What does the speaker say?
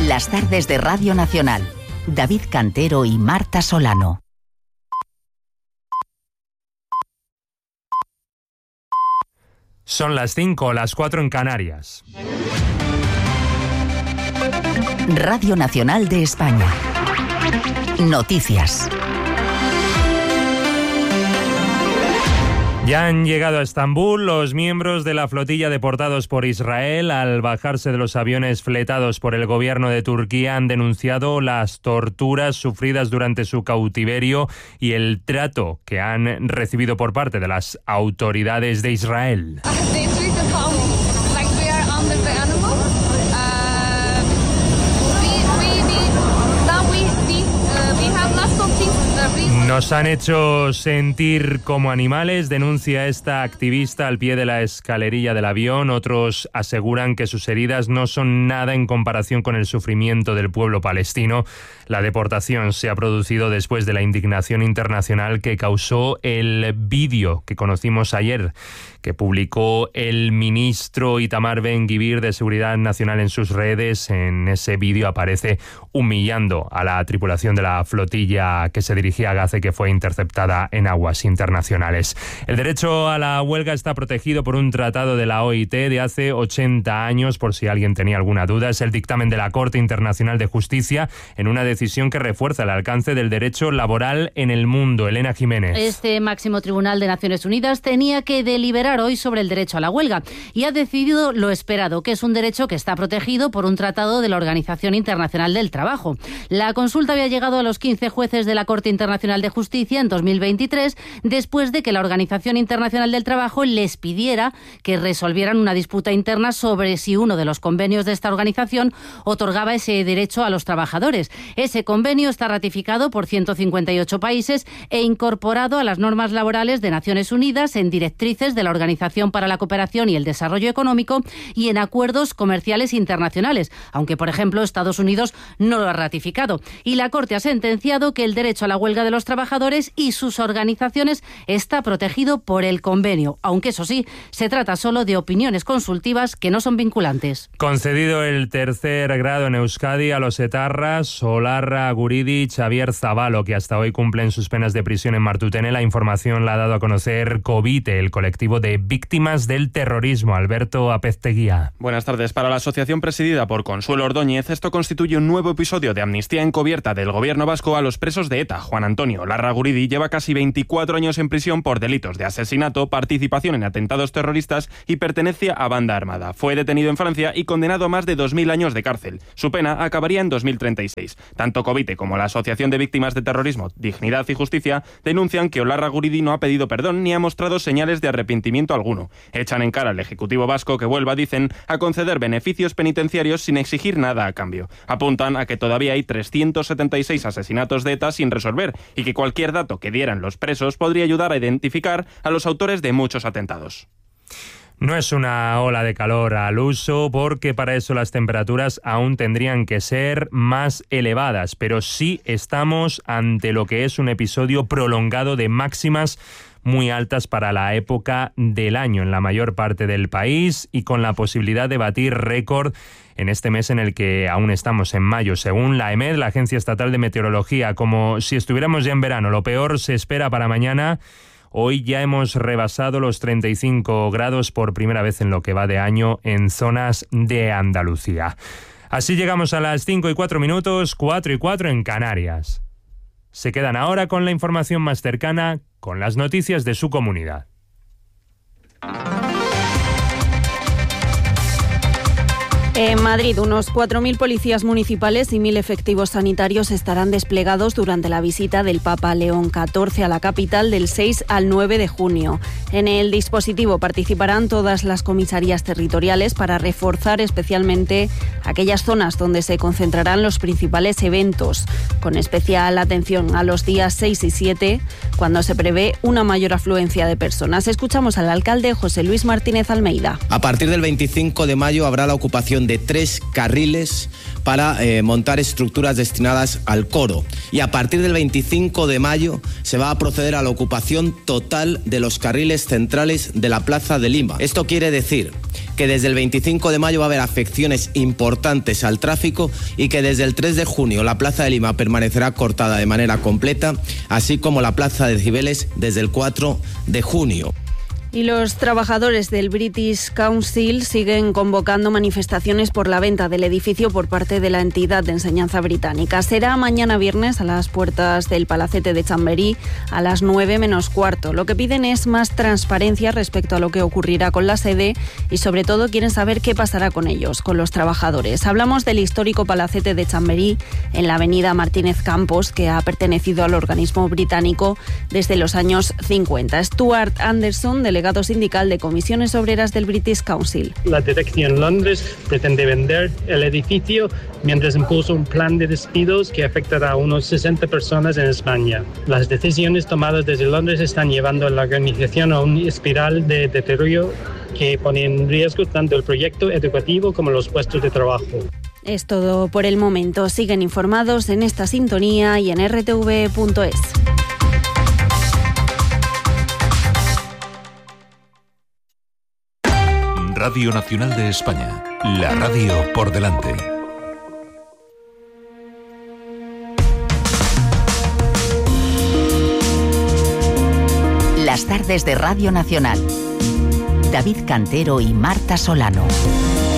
Las tardes de Radio Nacional. David Cantero y Marta Solano. Son las 5, las 4 en Canarias. Radio Nacional de España. Noticias. Ya han llegado a Estambul los miembros de la flotilla deportados por Israel. Al bajarse de los aviones fletados por el gobierno de Turquía, han denunciado las torturas sufridas durante su cautiverio y el trato que han recibido por parte de las autoridades de Israel. Nos han hecho sentir como animales, denuncia esta activista al pie de la escalerilla del avión. Otros aseguran que sus heridas no son nada en comparación con el sufrimiento del pueblo palestino. La deportación se ha producido después de la indignación internacional que causó el vídeo que conocimos ayer, que publicó el ministro Itamar Ben-Gvir de Seguridad Nacional en sus redes. En ese vídeo aparece humillando a la tripulación de la flotilla que se dirigía a Gaza y que fue interceptada en aguas internacionales. El derecho a la huelga está protegido por un tratado de la OIT de hace 80 años, por si alguien tenía alguna duda. Es el dictamen de la Corte Internacional de Justicia en una decisión que refuerza el alcance del derecho laboral en el mundo. Elena Jiménez. Este máximo tribunal de Naciones Unidas tenía que deliberar hoy sobre el derecho a la huelga y ha decidido lo esperado, que es un derecho que está protegido por un tratado de la Organización Internacional del Trabajo. La consulta había llegado a los 15 jueces de la Corte Internacional de Justicia en 2023, después de que la Organización Internacional del Trabajo les pidiera que resolvieran una disputa interna sobre si uno de los convenios de esta organización otorgaba ese derecho a los trabajadores. Ese convenio está ratificado por 158 países e incorporado a las normas laborales de Naciones Unidas, en directrices de la Organización para la Cooperación y el Desarrollo Económico y en acuerdos comerciales internacionales, aunque, por ejemplo, Estados Unidos no lo ha ratificado. Y la Corte ha sentenciado que el derecho a la huelga de los trabajadores y sus organizaciones está protegido por el convenio, aunque eso sí, se trata solo de opiniones consultivas que no son vinculantes. Concedido el tercer grado en Euskadi a los etarras Olarra Guridi y Xavier Zabalo, que hasta hoy cumplen sus penas de prisión en Martutene. La información la ha dado a conocer Covite, el colectivo de víctimas del terrorismo. Alberto Apezteguía. Buenas tardes. Para la asociación presidida por Consuelo Ordóñez, esto constituye un nuevo episodio de amnistía encubierta del gobierno vasco a los presos de ETA. Juan Antonio Olarra Guridi lleva casi 24 años en prisión por delitos de asesinato, participación en atentados terroristas y pertenencia a banda armada. Fue detenido en Francia y condenado a más de 2.000 años de cárcel. Su pena acabaría en 2036. Tanto Covite como la Asociación de Víctimas de Terrorismo, Dignidad y Justicia denuncian que Olarra Guridi no ha pedido perdón ni ha mostrado señales de arrepentimiento alguno. Echan en cara al Ejecutivo vasco que vuelva, dicen, a conceder beneficios penitenciarios sin exigir nada a cambio. Apuntan a que todavía hay 376 asesinatos de ETA sin resolver y que cualquier dato que dieran los presos podría ayudar a identificar a los autores de muchos atentados. No es una ola de calor al uso, porque para eso las temperaturas aún tendrían que ser más elevadas, pero sí estamos ante lo que es un episodio prolongado de máximas muy altas para la época del año en la mayor parte del país y con la posibilidad de batir récord en este mes en el que aún estamos en mayo. Según la EMED, la Agencia Estatal de Meteorología, como si estuviéramos ya en verano. Lo peor se espera para mañana. Hoy ya hemos rebasado los 35 grados por primera vez en lo que va de año en zonas de Andalucía. Así llegamos a las 5:04, 4:04 en Canarias. Se quedan ahora con la información más cercana, con las noticias de su comunidad. En Madrid, unos 4.000 policías municipales y 1.000 efectivos sanitarios estarán desplegados durante la visita del Papa León XIV a la capital del 6 al 9 de junio. En el dispositivo participarán todas las comisarías territoriales para reforzar especialmente aquellas zonas donde se concentrarán los principales eventos, con especial atención a los días 6 y 7, cuando se prevé una mayor afluencia de personas. Escuchamos al alcalde José Luis Martínez Almeida. A partir del 25 de mayo habrá la ocupación de 3 carriles para montar estructuras destinadas al coro. Y a partir del 25 de mayo se va a proceder a la ocupación total de los carriles centrales de la Plaza de Lima. Esto quiere decir que desde el 25 de mayo va a haber afecciones importantes al tráfico y que desde el 3 de junio la Plaza de Lima permanecerá cortada de manera completa, así como la Plaza de Cibeles desde el 4 de junio. Y los trabajadores del British Council siguen convocando manifestaciones por la venta del edificio por parte de la entidad de enseñanza británica. Será mañana viernes a las puertas del Palacete de Chamberí a las 9 menos cuarto. Lo que piden es más transparencia respecto a lo que ocurrirá con la sede y sobre todo quieren saber qué pasará con ellos, con los trabajadores. Hablamos del histórico Palacete de Chamberí en la avenida Martínez Campos, que ha pertenecido al organismo británico desde los años 50. Stuart Anderson, delegado sindical de comisiones obreras del British Council. La dirección Londres pretende vender el edificio mientras impulsa un plan de despidos que afectará a unos 60 personas en España. Las decisiones tomadas desde Londres están llevando a la organización a una espiral de deterioro que pone en riesgo tanto el proyecto educativo como los puestos de trabajo. Es todo por el momento. Siguen informados en esta sintonía y en rtv.es. Radio Nacional de España, la radio por delante. Las tardes de Radio Nacional. David Cantero y Marta Solano.